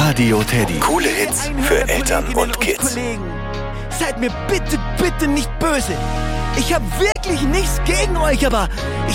Radio Teddy. Coole Hits für Eltern und Kids. Seid mir bitte, bitte nicht böse. Ich habe wirklich nichts gegen euch, aber ich